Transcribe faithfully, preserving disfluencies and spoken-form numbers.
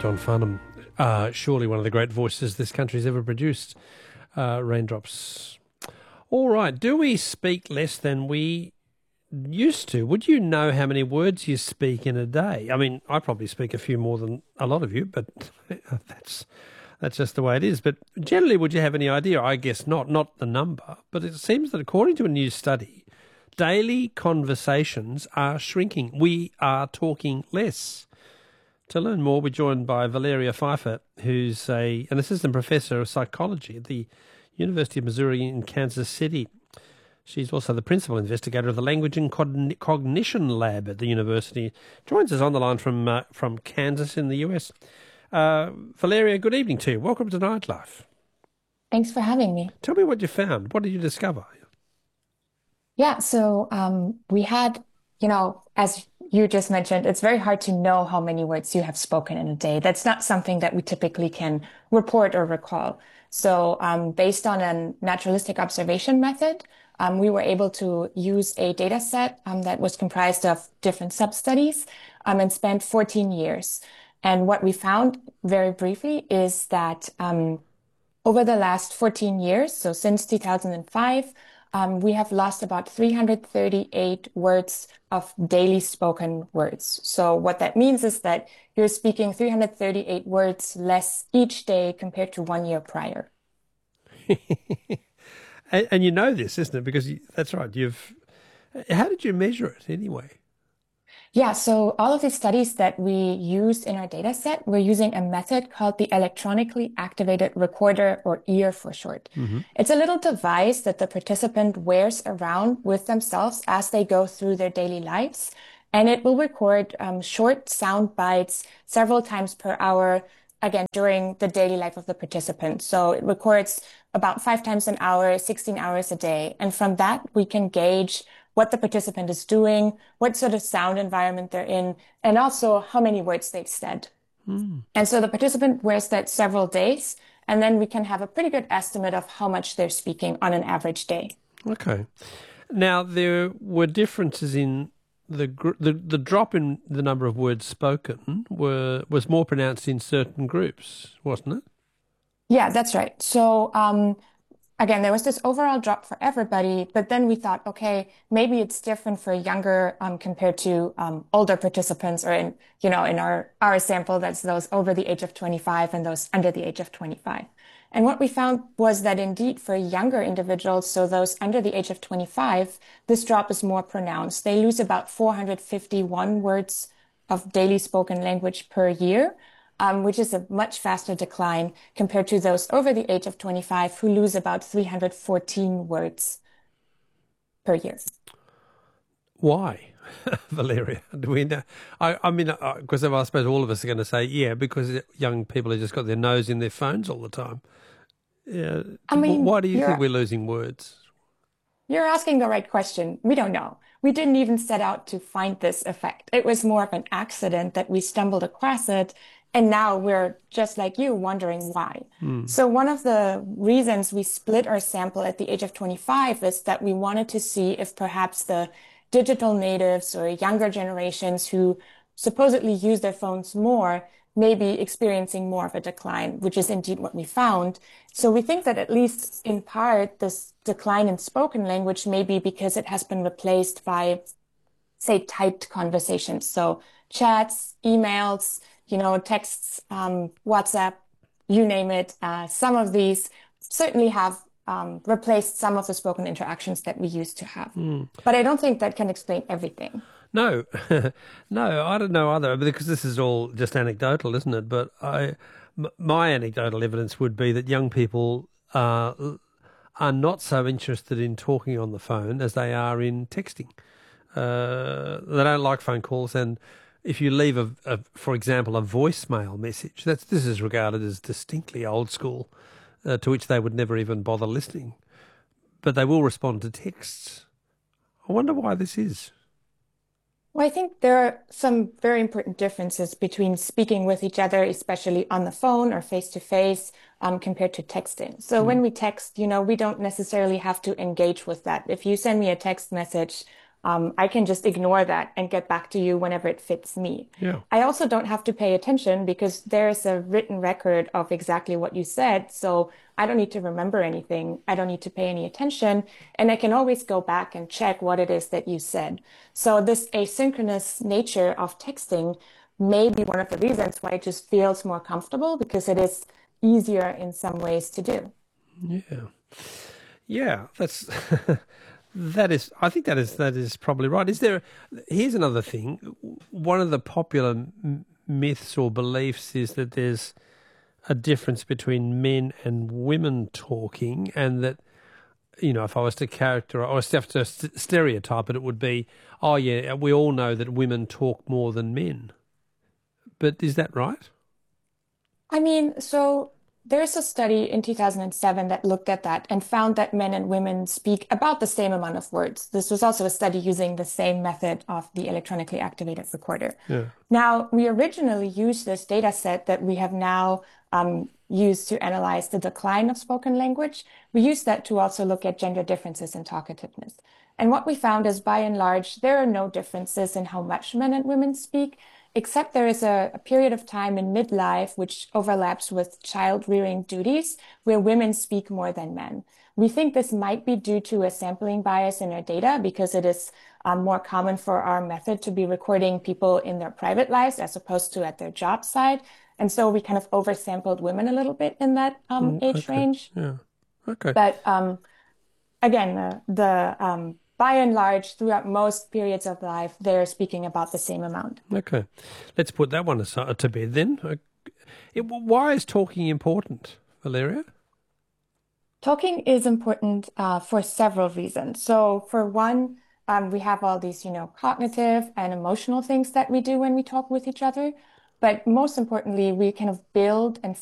John Farnham, uh, surely one of the great voices this country's ever produced. Uh, Raindrops. All right, do we speak less than we used to? Would you know how many words you speak in a day? I mean, I probably speak a few more than a lot of you, but that's that's just the way it is. But generally, would you have any idea? I guess not, not the number. But it seems that according to a new study, daily conversations are shrinking. We are talking less. To learn more, we're joined by Valeria Pfeiffer, who's a, an assistant professor of psychology at the University of Missouri in Kansas City. She's also the principal investigator of the Language and Cogn- Cognition Lab at the university. Joins us on the line from uh, from Kansas in the U S. Uh, Valeria, good evening to you. Welcome to Nightlife. Thanks for having me. Tell me what you found. What did you discover? Yeah, so um, we had, you know, as you just mentioned, it's very hard to know how many words you have spoken in a day. That's not something that we typically can report or recall. So um, based on a naturalistic observation method, um, we were able to use a data set um, that was comprised of different sub-studies um, and spent fourteen years. And what we found very briefly is that um, over the last fourteen years, so since two thousand five, um, we have lost about three hundred thirty-eight words of daily spoken words. So what that means is that you're speaking three hundred thirty-eight words less each day compared to one year prior. and, and you know this, isn't it? Because you, that's right. You've. How did you measure it anyway? Yeah, so all of the studies that we used in our data set, we're using a method called the electronically activated recorder, or E A R for short. Mm-hmm. It's a little device that the participant wears around with themselves as they go through their daily lives. And it will record um, short sound bites several times per hour, again, during the daily life of the participant. So it records about five times an hour, sixteen hours a day. And from that, we can gauge what the participant is doing, what sort of sound environment they're in, and also how many words they've said. Mm. And so the participant wears that several days, and then we can have a pretty good estimate of how much they're speaking on an average day. Okay. Now, there were differences in the gr- the, the drop in the number of words spoken were was more pronounced in certain groups, wasn't it? Yeah, that's right. So, um, Again, there was this overall drop for everybody, but then we thought, okay, maybe it's different for younger um, compared to um, older participants, or in, you know, in our, our sample, that's those over the age of twenty-five and those under the age of twenty-five. And what we found was that indeed for younger individuals, so those under the age of twenty-five, this drop is more pronounced. They lose about four hundred fifty-one words of daily spoken language per year. Um, which is a much faster decline compared to those over the age of twenty-five who lose about three hundred fourteen words per year. Why, Valeria? Do we know? I, I mean, because uh, I suppose all of us are going to say, yeah, because young people have just got their nose in their phones all the time. Yeah. I mean, why do you think we're losing words? You're asking the right question. We don't know. We didn't even set out to find this effect. It was more of an accident that we stumbled across it. And now we're just like you, wondering why. Mm. So one of the reasons we split our sample at the age of twenty-five is that we wanted to see if perhaps the digital natives or younger generations who supposedly use their phones more may be experiencing more of a decline, which is indeed what we found. So we think that at least in part, this decline in spoken language may be because it has been replaced by, say, typed conversations. So chats, emails, you know, texts, um, WhatsApp, you name it. Uh, some of these certainly have um, replaced some of the spoken interactions that we used to have. Mm. But I don't think that can explain everything. No, no, I don't know either, because this is all just anecdotal, isn't it? But I, m- my anecdotal evidence would be that young people uh, are not so interested in talking on the phone as they are in texting. Uh, they don't like phone calls, and if you leave, a, a, for example, a voicemail message, that's this is regarded as distinctly old school, uh, to which they would never even bother listening. But they will respond to texts. I wonder why this is. Well, I think there are some very important differences between speaking with each other, especially on the phone or face-to-face, um, compared to texting. So mm. when we text, you know, we don't necessarily have to engage with that. If you send me a text message, Um, I can just ignore that and get back to you whenever it fits me. Yeah. I also don't have to pay attention because there's a written record of exactly what you said. So I don't need to remember anything. I don't need to pay any attention. And I can always go back and check what it is that you said. So this asynchronous nature of texting may be one of the reasons why it just feels more comfortable because it is easier in some ways to do. Yeah. Yeah, that's that is. I think that is that is probably right. Is there? Here's another thing. One of the popular m- myths or beliefs is that there's a difference between men and women talking, and that you know, if I was to characterize or have to st- stereotype it, it would be, oh yeah, we all know that women talk more than men. But is that right? I mean, so there's a study in two thousand seven that looked at that and found that men and women speak about the same amount of words. This was also a study using the same method of the electronically activated recorder. Yeah. Now, we originally used this data set that we have now um, used to analyze the decline of spoken language. We used that to also look at gender differences in talkativeness. And what we found is, by and large, there are no differences in how much men and women speak, except there is a, a period of time in midlife which overlaps with child rearing duties where women speak more than men. We think this might be due to a sampling bias in our data because it is um, more common for our method to be recording people in their private lives as opposed to at their job site. And so we kind of oversampled women a little bit in that um, Mm, age okay. range. Yeah. Okay. But um, again, uh, the um, by and large, throughout most periods of life, they're speaking about the same amount. Okay. Let's put that one aside to bed then. Uh, It, why is talking important, Valeria? Talking is important uh, for several reasons. So for one, um, we have all these, you know, cognitive and emotional things that we do when we talk with each other. But most importantly, we kind of build and